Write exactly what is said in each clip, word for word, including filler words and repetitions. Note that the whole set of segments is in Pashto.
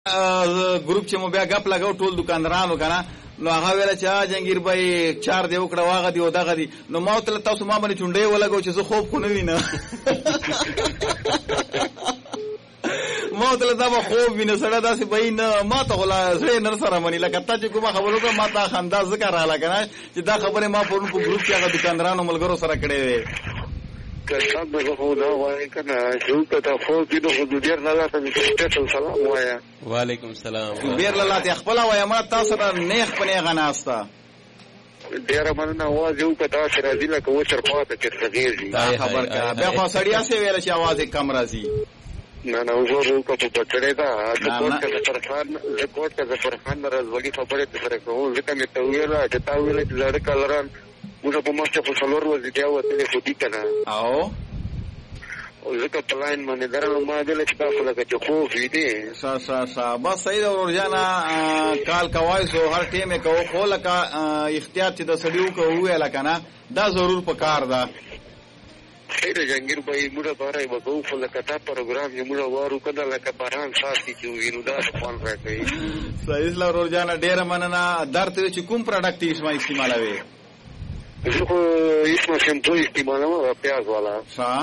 ګروپ چې مو بیا غپ لګاو ټول دکاندارانو کنه نو هغه ویل چې جنگیر بای چار دی وکړه واغه دی او دغه دی نو ما ته تاسو ما باندې چونډې ولګو چې زه خوب کو نه وینم ما ته دا به خوب وینم سره داسې بای نه ما ته ولا زه نر سره منی لکه ته چې کومه خبرو کوم ما ته خندا ذکر را لګنه چې دا خبره ما په ګروپ کې هغه دکاندارانو ملګرو سره کړې وي کسب به خو دا وای کنه چې ته خو دې نو د ډیر نه لاته دې سلام وایا وعلیکم السلام ډیر لاته خپل وایا ما تاسو را نیخ پنه غناستا ډیر مننه आवाज یو کته سره دې لکه و چر پاته چې صغیر دي خبر کا بیا خو سړیا سي ویل چې आवाज کم راځي نه نه وګورو کو په پټړې دا د کوټ کې فرخان د کوټ کې فرخان راځي خبره دې سره کوو ځکه مې ته ویل چې تا ویل چې لړ کلران موږ په ماسته په څلور ورځې دی او ته خو دې کنه او او ځکه پلاین باندې درنه ما دې چې تاسو لکه چې خو دې سا سا سا بس صحیح ورجانا کال کوي سو هر ټیمه کو خو لکه احتیاط چې د سړیو کو ویل کنه دا ضرور پکار ده خیر جنگیر بای موږ بارای وګو خو لکه تا پروګرام یې موږ وارو کده لکه باران ساتي چې وینو دا فون راکړي صحیح لا ورجانا ډیر مننه درته چې کوم پروډکټ یې اسما استعمالوي زه خو اسمه شیمپو استعمالوم پیاز والا ها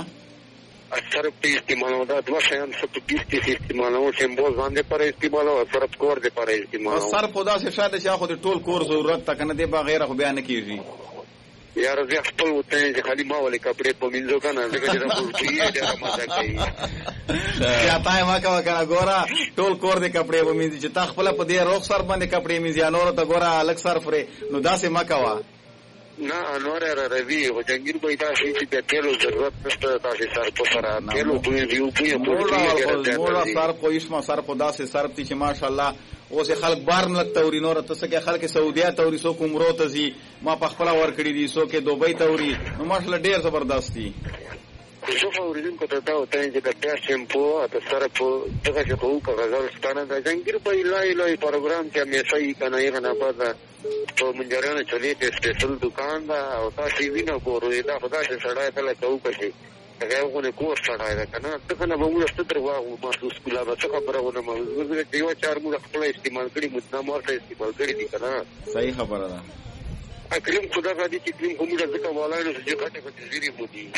اثر په استعمالوم دا دوه شیان څه په کیسه استعمالوم شیمپو باندې پر استعمالوم اثر کور دې پر استعمالوم اثر په داسې شاده چې اخو د ټول کور ضرورت تک نه دی بغیر خو بیان کیږي یار زه خپل وته چې خالي ما ولې کپڑے په منځو کنه ځکه چې دا پورتي ډېر مزه کوي یا تای ما کا کنه ګورا ټول کور دې کپڑے په منځ چې تا خپل په دې روخ سر باندې کپڑے منځ یا نور ته ګورا الګ سر فرې نو داسې ما کوا نه نور را روي او جنگیر به تاسو چې د تیلو ضرورت نشته تاسو سر په سره تیلو په یو په پورتي مور سر په اسما سر په داسې سر چې ماشاءالله اوس خلک بار نه توري نور ته څه کې خلک سعودیا توري سو کومرو ته زی ما په خپل ور کړی دي سو کې دوبۍ توري نو ماشاءالله ډیر زبردست دي زه خو ورین کوته دا وته چې د ټیسټ شیمپو د سره په دغه چې په وکړه غزل ستانه د جنگیر په لای لای پروګرام کې مې صحیح کنه یې نه پاته په منجرانه چلی ته سپیشل دکان دا او تاسو وینو ګورئ دا خدای ته سړای ته لکو کشي هغه غو نه کور سړای دا کنه ته نه به موږ ستر واغو محسوس کلا به څه خبره ونه موږ دیو چار موږ خپل استعمال کړی متنامه ورته استعمال کړی دي کنه صحیح خبره ده اکریم خدا را دي چې کریم کومه ځکه والای نو چې کټه کټه زیری بودی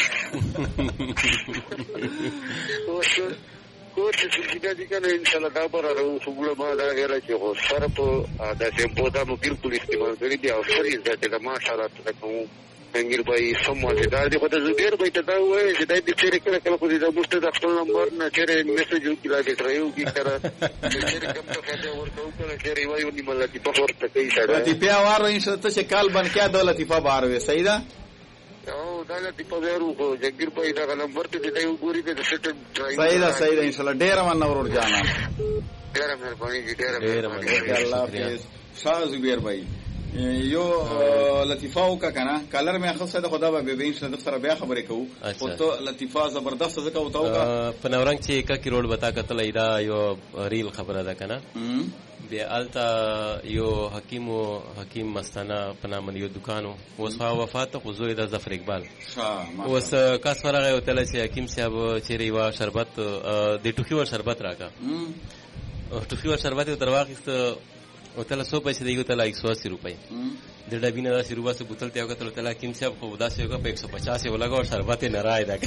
اوس کوڅه چې دې کنه ان شاء الله دا پر راو څوګله ما دا غیر چې هو سره په دا سیمپو دا مو بالکل استعمال کړی دی او سری ذات ما شاء الله ته کوم څنګه به سمونه دا دې خو د زګیر به ته دا وایي چې دې چې کله کله خو دې د مشته د خپل نمبر نه چیرې میسج وکړي لا دې ترایو کی کړه چې کوم څه فائدہ ورکو کړه چې وایو نیمه لتی په ورته کوي سره دې بیا واره ان شاء الله چې کال بن کې دولتي په بار وي صحیح ده او دا لتی په ورو خو جګیر په دا نمبر ته دې یو ګوري ته سټ ټرای صحیح ده صحیح ده ان شاء الله ډیر من ور جانا ډیر مهرباني ډیر مهرباني الله حافظ شاه زبیر بھائی یو لطیفه وکا کنه کلر مې خاصه د خدا به به ان شاء الله سره بیا خبرې کوو او ته لطیفه زبردست زکه وتاو کا په نورنګ چې کا کی روډ وتا کتل ایدا یو ریل خبره ده کنه بیا التا یو حکیم او حکیم مستانه پنامن یو دکانو اوس ها وفات خو زوی د ظفر اقبال اوس کاس ورغه او تل چې حکیم صاحب چې ریوا شربت د ټوکی ور شربت راکا او ټوکی ور شربت تر واخست او تل سو پیسې دیګو تل ایک سو اسی روپے د ډبینه داسې روبا سه بوتل ته وکړه تل حکیم صاحب خو داسې یو په ایک سو پچاس یو لګاو شربت نه راي دا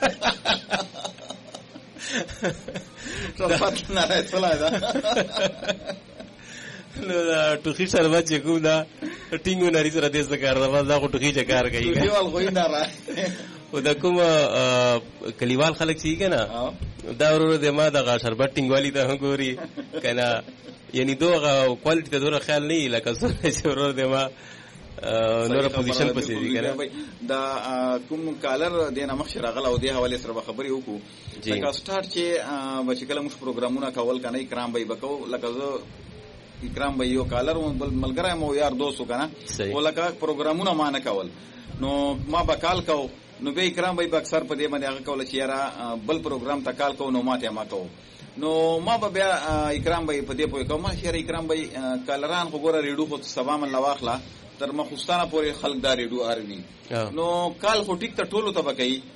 شربت نه راي څه دا نو دا ټوخي شربت چې کوم دا ټینګو نری سره دې څه کار دا دا ټوخي چې کار کوي دیوال غوي نه راي او دا کوم کلیوال خلک چې کنه دا ورور دې ما دا شربت ټینګوالی ته ګوري کنه یعنی دوغه کوالټي ته دوره خیال نه لکه څه ورور دې ما نور پوزیشن پسې دي کنه دا کوم کالر دینه مخ راغله او دې حواله سره خبرې وکړو لکه سٹارټ چې بچکله موږ پروګرامونه کول کنه اکرام بای بکو لکه زه اکرام بای یو کالر بل ملګری مو یار دوستو کنه ولکه پروګرامونه ما نه کول نو ما بکال کو نو به اکرام بای اکثر په دې باندې هغه کول چې یاره بل پروګرام تکال کو نو ماته ما کو نو ما به بیا اکرام بای په دې پوي کوم چې اکرام بای کالران خو ګوره ریډو خو سبا من لواخلا تر مخستانه پورې خلک دا ریډو اروي نو کال خو ټیک ته ټولو ته بکای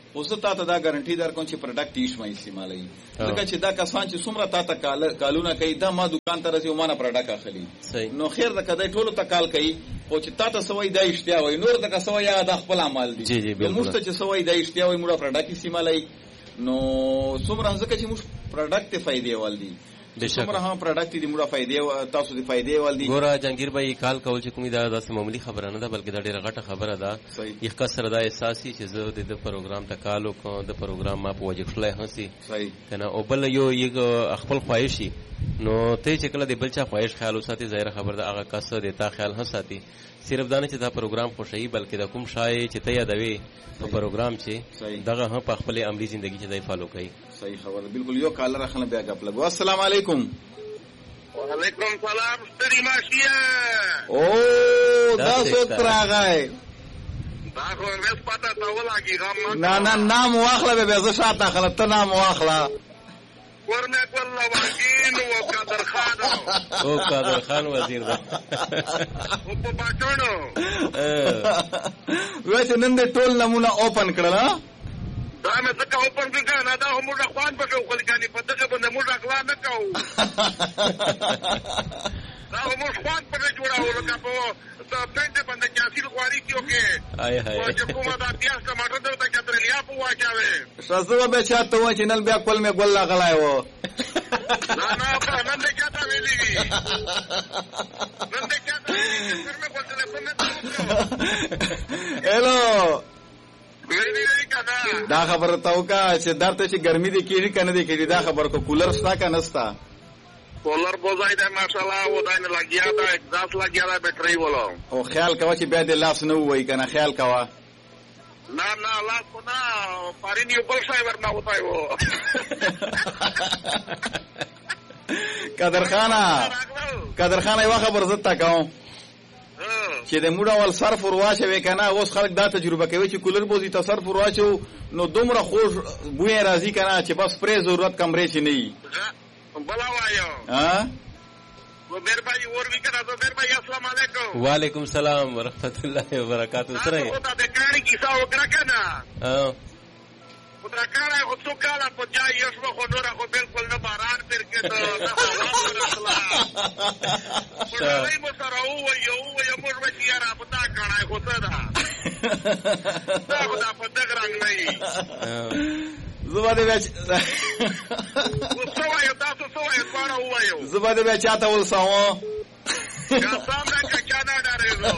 خو زه تا ته دا ګارنټي درکوم چې پروډکټ هیڅ مې استعمالوي ځکه چې دا کسان چې څومره تا ته کالونه کوي دا ما دکان ته راځي او ما نه پروډکټ اخلي نو خیر ده که دی ټولو ته کال کوي خو چې تا ته څه وایي دا اشتیا وایي نور ته که څه وایي هغه دا خپل عمل دي موږ ته چې څه وایي دا اشتیا وایي موږ پروډکټ استعمالوي نو څومره ځکه چې موږ پروډکټ ته فایدې ول دي څومره هم پروډکټ دي موږ فایدې تاسو دې فایدې ول دي ګوره جهانگیر بھائی کال کول چې کومې دا داسې معمولی خبره نه ده بلکې دا ډېره غټه خبره ده یو کس سره دا احساس چې زه د پروګرام ته کال وکړم د پروګرام ما په وجه کښلی هسي که نه او بل یو یو خپل خواهشي نو ته چې کله د بل چا خواهش خیال وساتې ظاهره خبر ده هغه کس د تا خیال هم ساتي صرف دا نه چې دا پروګرام خوښوي بلکې د کوم شای چې ته یادوي په پروګرام چې دغه هم په خپل عملي زندگی کې دی فالو کوي صحیح خبره بالکل یو کالر اخلم بیا غپ لګو السلام علیکم وعلیکم سلام ستړي ماشیا او دا څوک راغی دا خو مې پتا تا ولګي غم نه نه نام واخله به زه شاته خلک ته نام واخله ورنه والله واګین او قادر خان او قادر خان وزیر دا او په پاتونو وایته نن دې ټول نمونه اوپن کړل دا مې څنګه اوپن کړل نه دا موږ خوان په خپل ځانې په دغه باندې موږ اخلا نه کوو دا موږ خوان په جوړاو لکه په پنځه باندې چاسیل غواړي کیو کې آی هاي چې کومه دا پیاز ټماټر ته کترلیا په واچاوي شاسو به چاته و چې نن بیا کول مې ګل غلای و نه نه په نن دې چاته ویلي نن دې چاته ویلي سر مې په ټلیفون نه هلو ویلي دا خبر تاو کا چې درته چې ګرمي دي کیږي کنه دي کیږي دا خبر کو کولر ستا کا نستا کولر بوزای دا ماشاءالله و دا نه لګیا دا اگزاست لګیا دا بیٹری ولو او خیال کوا چې بیا د لاس نه وای کنه خیال کوا نه نه لاس کو نه پارینی بل شای ورنه وتای وو قادر خانه قادر خانه یو خبر زتا کوم چې د موډ اول صرف ورواچه وې کنه اوس خلک دا تجربه کوي چې کولر بوزي ته صرف ورواچو نو دومره خوش بوې راځي کنه چې بس پرې ضرورت کمرې شي نه بلا وایو ها زبیر بھائی اور بھی کرا زبیر بھائی السلام علیکم وعلیکم السلام ورحمۃ اللہ وبرکاتہ سره ہوتا د کاری کیسا وکړه کنه ها خدای کاره خو څو کاله په ځای یو شو خو نور خو بالکل نه باران پر کې ته خدای مو سره و یو یو موږ وتی را پتا کړای خو څه ده دا خدای په دغه رنگ نه زباده بیا وسوایو تاسو سوایو پاره وایو زباده بیا چاته ولساو یا سامنے کا کیا نہ ډارې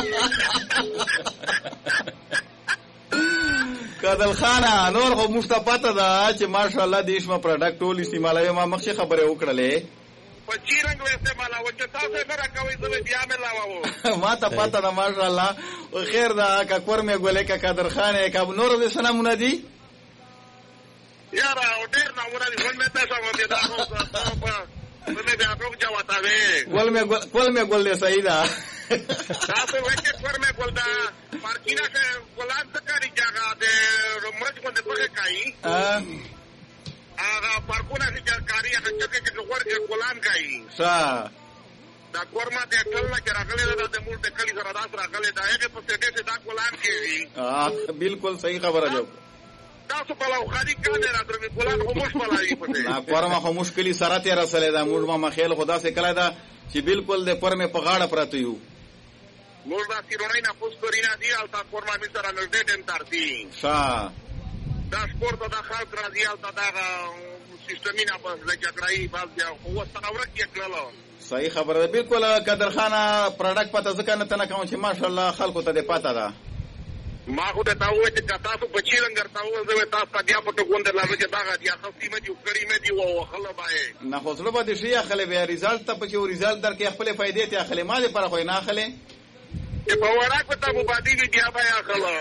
قادر خانه نور خو مفتپاته ده چې ماشاءالله د اسمه پروډکټ ټول استعمالوي ما مخکې خبره وکړلې په چیرنګ وسته مالا و چې تاسو نه راکوي زه بیا مې لاوو ما ته پاته ده ماشاءالله او خیر ده کا کور مې ګولې کا قادر خانه کا نور د سلامونه دي یارا او ډیر نه ورته ځل مې تاسو باندې دا خو په مې بیا کوم جواب راوي ګول مې ګول مې ګول دې صحیح ده تاسو وکړه کور مې ګول دا پارکینه کې ګلان څخه جگہ دې رمج باندې پخې کای ا هغه پارکونه چې کاری هغه چې ورته ګلان کای ښه دا کورما ته ټول نه راغلي دا د مول د کلی سره داس راغلي دا هغه په سټه سي دا ګلان کوي اه بالکل صحیح خبره جو تاسو په لو خاري کانه راځي ګلان خو مش پلایي پته نا کورما خو مشکلی سره ته رسله دا موږ ما خیال خدا سے کلا دا چې بالکل د پر مې په غاړه پراته یو موږ دا سیرونای نه پوس کورینا دی او تا کورما می سره نو ډېټن ترتي ښه دا سپورت دا خاص راځي او تا دا سیستمینا په ځکړای باز بیا هو ستنور کې کړلو صحیح خبره ده بالکل قادر خانه پروډکټ پته ځکه نه تنه کوم چې ماشاءالله خلکو ته پته ده ما خو ته تاوه چې تاسو په چیرنګ تاوه زه تاسو بیا په ټکو ته لاږه چې دا غاډي خاصی مې جو کړی مې دی او خلا بای نه خو سره به شي خلې بیا ریزالټ ته په ریزالټ در کې خپل فائدې ته خلې ما دې پر خو نه خلې چې په ورا کو ته مبادی بیا بیا خلا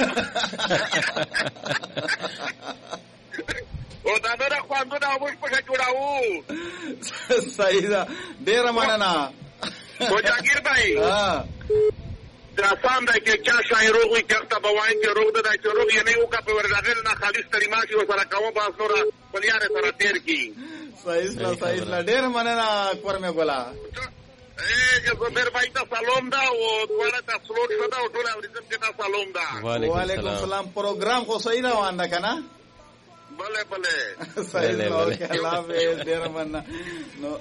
او دا دا خواندو دا اوس په جوړاو صحیح ده ډیر مننه او جاگیر بھائی ها دراسام دا کې چا شای روغ وي کړه په وای کې روغ دا چې روغ یې نه یو کا په ورغل نه خالص تریماشي و سره کوم باس نور بلیاره سره تیر کی صحیح صحیح صحیح ډیر مننه کور مې ګولا اے زبیر بھائی ته سلام دا او دواړه ته سلوټ شو دا او ټول اوریدل کې ته سلام دا. وعلیکم السلام. پروګرام خو صحیح روان ده کنه؟ بله بله صحیح اوکې الله حافظ. ډیر مننه. نو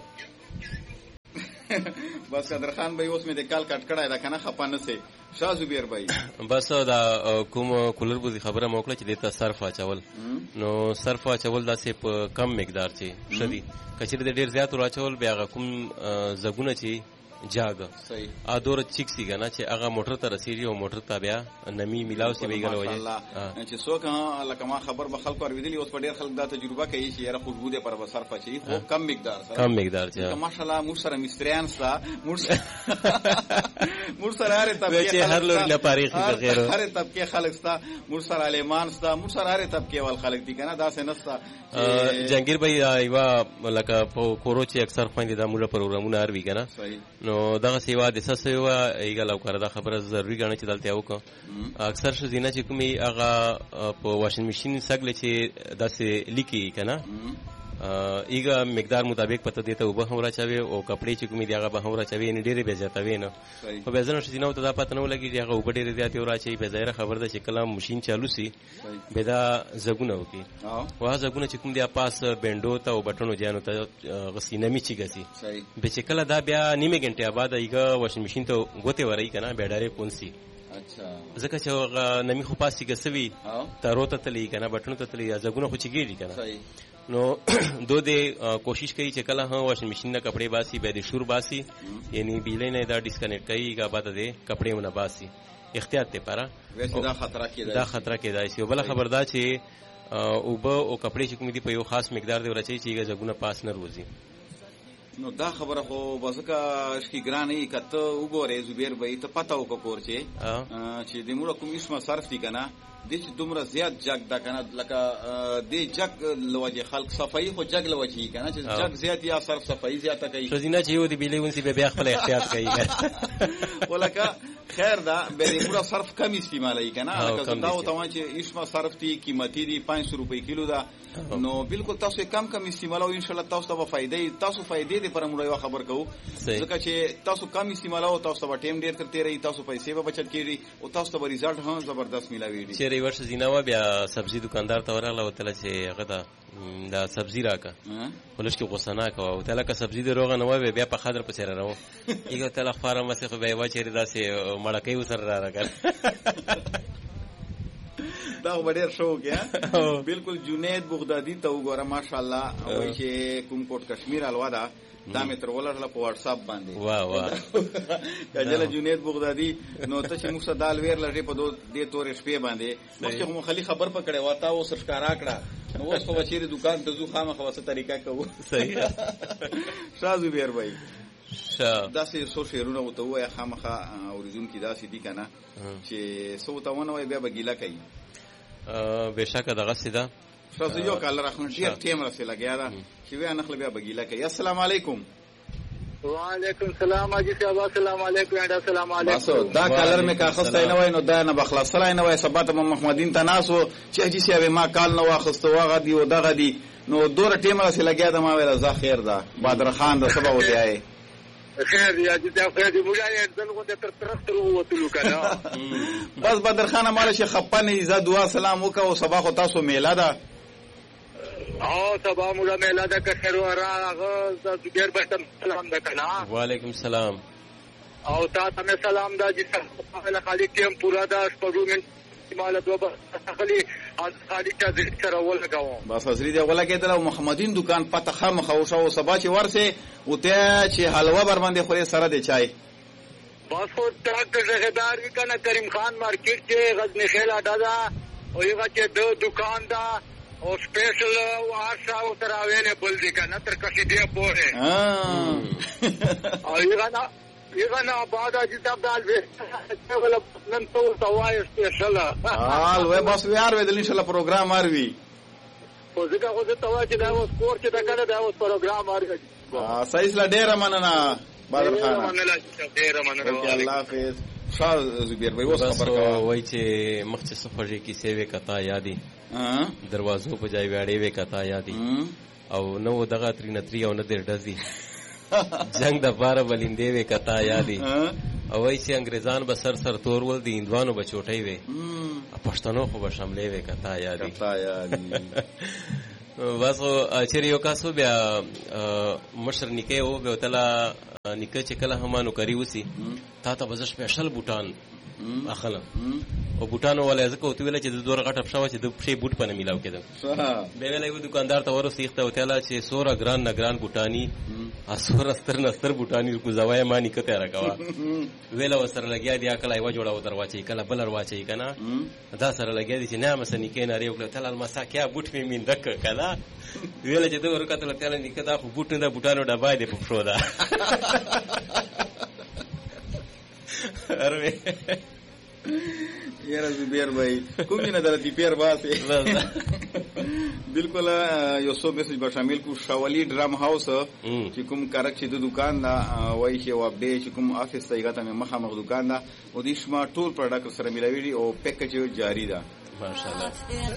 بس قدر خان بھائی اوس مې د کال کټ کړای دا کنه خپه نه سي. شاه زبیر بھائی بس دا کوم کولر بوزي خبره موکله چې د صرف اچول نو صرف اچول داسې په کم مقدار چې شدي کچې د ډیر زیات راچول بیا کوم زګونه چې جاګ صحیح ا دور چیک سی کنه چې هغه موټر ته رسیدي او موټر ته بیا نمی ملاو سی ویګل وایي چې څوک لکه ما خبر به خلکو اوریدلی اوس په ډیر خلک دا تجربه کوي چې یاره خوشبو ده پر بسر پچي خو کم مقدار سره کم مقدار چې ماشاءالله موږ سره مستریان سره موږ موږ سره هر طبقه چې هر لور لپاره غیر هر طبقه خلک سره موږ سره عالمان سره موږ سره هر طبقه ول خلک دي کنه دا څه نستا. جنگیر بھائی ایوا لکه په کورو چې اکثر خويندې د موږ پروګرامونه اروي کنه نو دغه سیوا د سسیوا ایګه لو کړه دا خبره ضروری غاڼه چې دلته وکړه. اکثر شزینه چې کومي هغه په واشن ماشین سګل چې داسې لیکي کنه ایګه مقدار مطابق پته دیته وبه همرا چاوي او کپڑے چې کومي دیغه به همرا چاوي نه ډیره به زیاتوي نه په بزنه شزینه ته دا پته نه ولګي چې هغه وبه ډیره زیاتې ورا چي به ظاهر خبر ده چې کلام ماشین چالو سي به دا زګونه وکي واه زګونه چې کوم دی پاس بینډو ته او بټنو جانو ته غسینه می چی غسي به چې کله دا بیا نیمه غنټه بعد ایګه واشن ماشین ته غوته ورای کنه به ډاره پونسي. اچھا ځکه چې نمی خو پاسي ګسوي تارو ته تلی کنه بټنو ته تلی زګونه خو چیږي کنه نو دو دې کوشش کوي چې کله ها واشن ماشین نه کپڑے باسي به دې شور باسي یعنی بیلې نه دا ډیسکنیکټ کوي کا بعد دې کپڑے ونه باسي احتیاط ته پاره ویسه دا خطر کې دا خطر کې دا شی بل خبردار چې او به او کپڑے چې کوم دي په یو خاص مقدار دی ورچي چې زګونه پاس نه روزي. نو دا خبره خو بسکه شکی ګرانه کته وګوره زبیر بھائی ته پتا وکور چې چې د موږ کوم اسمه صرف دي کنه د چې دومره زیات جګ دا کنه لکه د جګ لوجه خلق صفای خو جګ لوجه کنه چې جګ زیات یا صرف صفای زیاته کوي شزینه چې یو دی بیلون سی به بیا خپل احتیاط کوي ولکه خیر دا به موږ صرف کم استعمالای کنه لکه دا او ته چې اسمه صرف دي قیمتي دي پانچ سو روپۍ کیلو دا نو بالکل تاسو کم کم استعمالو ان شاء الله تاسو ته فائدې تاسو فائدې دي پر موږ یو خبر کوو ځکه چې تاسو کم استعمالو تاسو ته ټیم ډیر ترته رہی تاسو پیسې به بچت کیږي او تاسو ته رزلټ هم زبردست ملاوي چې ریورس زیناوه بیا سبزی دکاندار ته ورغله او تل چې هغه دا دا سبزی راکا ولش کې غوسه نه کا او تل کا سبزی د روغه نو بیا په خاطر په سره راو یو تل خبره مسخه به واچری داسې مړکې وسر را راکړ دا وړر شو کې بالکل جنید بغدادي ته وګوره ماشاءالله او چې کوم کوټ کشمیر الوا دا دا مې تر ولر په واتس اپ باندې واه واه کجله جنید بغدادي نو ته چې موږ دال ویر لږه په دوه دې تورې شپې باندې مخکې مو خلی خبر پکړې واتا او سرکارا کړه نو اوس په وچیرې دکان ته ځو خامخ واسه طریقہ کوو صحیح شازو بیر بھائی شه داسې سو شیرونه وته وای خامخه اوریدون کې داسې دي کنه چې سو ته ونه وای بیا بګیلا کوي بشک دغه سیده شازو یو کال راخون ډیر ټیم راسه لګیا دا چې وای نخله بیا بګیلا کوي. السلام علیکم. وعلیکم السلام اجي صاحب السلام علیکم السلام علیکم. تاسو دا کالر مې کا خسته نه وای نو دا نه بخلاصلای نه وای سبات محمدین تناسو چې اجي صاحب ما کال نو واخستو واغه دی او دغه دی نو دور ټیم راسه لګیا دا ما ویل زه خیر دا بدر خان دا سبا وتی آی خیر یا چې دا خیر دی موږ یې دغه تر طرف تر وته کنه بس بدر خان مال شي خپنه ز دعا سلام وکاو سبا خو تاسو میلا دا او سبا موږ میلا دا کړو راغه زبیر بټم سلام دا کنه. وعلیکم السلام. او تا ته سلام دا چې څنګه خالي ټیم پورا دا شپږ مال دوه خالي خالي چا دې سره ولګاو بس حضرت دی ولګیدل او محمدین دکان پته خامخ او شو سبا چې ورسه او ته چې حلوا بر باندې خوري سره دی چای بس خو ډاکټر زهدار وی کنه کریم خان مارکیټ کې غزنی خیل اډا دا او یو چې د دکان دا او سپیشل او آشا او تراویل بل دي کنه تر کشي دی پوره او یو نه یو نه بعد چې تاب دال ولا نن تو توای سپیشل حال و بس یار ودل ان شاء الله پروګرام اروي خو ځکه خو ته توای چې دا اوس کور چې دا کنه دا اوس پروګرام اروي ها صحیح لا ډیر مننه بدر خان مننه ډیر مننه الله حافظ. شاه زبیر بھائی اوس خبر کا وای چې مخ چې سفرې کې سیوه کتا یادي دروازو په ځای وړې وې کتا یادي او نو دغه ترینه تری او نه در ډزي جنگ د پاره بلیندې وې کتا یادې او وای چې انګریزان به سر سر تور ول دي هندوانو به چوټي وې پښتنو خو به شاملې وې کتا یادې کتا یادې بس چیرې یو کاسو بیا مشر نکې و به وتلا نکه چې کله همانو کوي وسی تا ته بزش سپیشل بوټان اخله او بوټانو ولا ځکه وته ویل چې د دوه غټ شاو چې د پښې بوټ پنه میلاو کېدل به ویل یو دکاندار ته ورسېخته وتلا چې سورا ګران نگران بوټانی اسور استر نستر بوټانی کو زوای ما نکه ته راکوا ویل وسره لګیا دی کله یو جوړه و درواچي کله بلر واچي کنه دا سره لګیا دي چې نه مسنی کې نه ریو تل المسا کیا بوټ می مين دک کله ویل چې دوه ورکته تل نکه دا خو بوټ نه بوټانو ډبای دی په شو دا ارمه یاره زبیر بھائی کوم نه درتی پیر باسه بالکل یو څو میسج به شامل کو شاولی ډرام هاوس چې کوم کارک چې د دکان دا وای چې و اپډیټ چې کوم افیس ته یګه مې مخه مخ دکان دا او د شما ټول پروډکټ سره ملاوي او پیکج جاری ده ماشاءالله.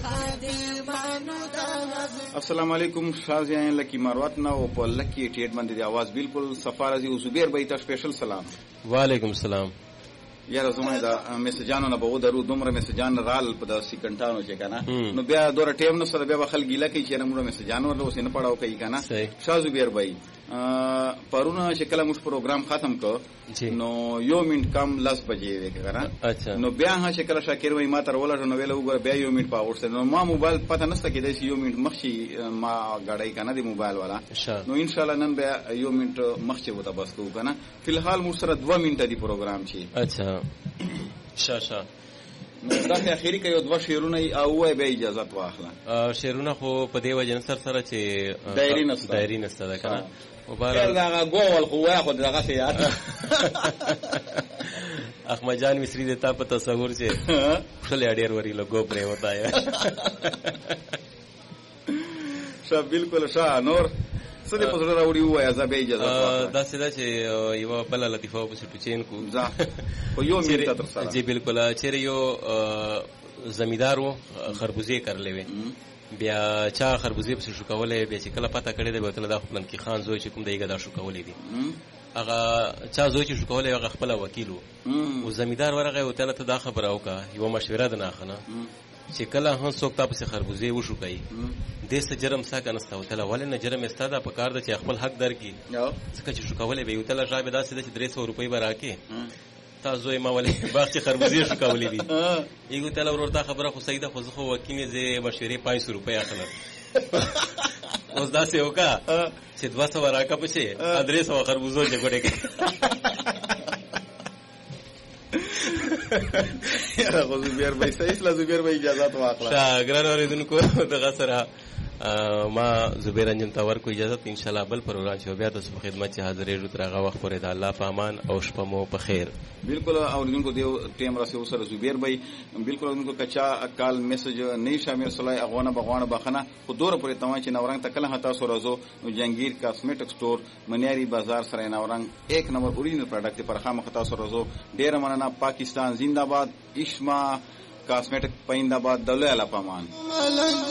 السلام علیکم شازیان لکی مروت نه او په لکی ټیټ باندې د आवाज بالکل صفارزی او زبیر بھائی ته سپیشل سلام. وعلیکم السلام. یاره زما دا میسجانو نه به درو دومره میسجان رال په د سکندانو چې کنه نو بیا دوره ټیم نو سره بیا خلک ګیله کوي چې موږ میسجانو له وسینه پړاو کوي کنه شازو بیر بھائی پرونه چې کله موږ پروګرام ختم کو نو یو منټ کم لاس بجې وې کنه نو بیا ها چې کله شاکر وای ما تر ولا نو ویل وګوره بیا یو منټ پاوښته نو ما موبایل پته نسته کې د یو منټ مخشي ما غړای کنه دی موبایل والا نو ان شاء الله نن بیا یو منټ مخشي وته بس کو کنه فلحال موږ سره دوه منټه دی پروګرام چی اچھا شاشه دا اخیری کې یو دوه شیرونه او وای به اجازه واخله شیرونه خو په دی وجه سر سره چې دایری نسته دایری نسته دا کنه مبارک دا ګوول خو وای خو دغه سیات احمد جان مصری دیتا په تصور چې خپل اډیر وری لګو پرې وتا ہے شاه بالکل شاه نور سده په زړه راوړي وای ازبه اجازه دا سده چې یو بل لطیفه په سټوچین کو ځه خو یو منټ تر سره جی بالکل چې یو زمیدارو خربوزه کړلې وي بیا چا خربوزه په شو کولې بیا چې کله پته کړې ده به تل دا خپل کې خان زوی چې کوم دیګه دا شو کولې دي هغه چا زوی چې شو کولې هغه خپل وکیلو او زمیدار ورغه او تل ته دا خبره وکا یو مشوره ده نه خنه چې کله هم څوک تاسو خربوزه وشو کوي د څه جرم سا کنهسته او تل ولې نه جرم استاده په کار د چې خپل حق درکې څه چې شو کولې به یو تل راځي دا سده چې درې سوه روپۍ براکې تاسو یې ما ولې باغ چې خربوزه شو کولې دي یو تل ورته خبره خو سیده خو زه خو وکیل زه مشورې پنځه سوه روپۍ اخلم اوس دا څه وکا چې دوه سوه راکا پچې درې سوه خربوزو چې ګټه کې یاره خو زبیر بھائی صحیح لا زبیر بھائی اجازه واخله شا ګران اوریدونکو دغه سره ما زبیر انجن تاور کو اجازه ان شاء الله بل پروګرام چې بیا تاسو په خدمت چې حاضرې رو ترغه وخت پورې د الله په امان او شپه مو په خیر. بالکل اوریدونکو دیو ټیم را سره سره زبیر بھائی بالکل اوریدونکو کچا کال میسج نه شامل صلی اغوانه بغوانه بخنه خو دوره پورې تمام چې نورنګ تکله هتا سره زو جنگیر کاسمیټک سٹور منیاری بازار سره نورنګ ایک نمبر اوریجنل پروډکټ پر خامخ هتا سره زو ډیر مننه. پاکستان زندہ باد. اشما کاسمیټک پاینده باد. دولت الا پامان.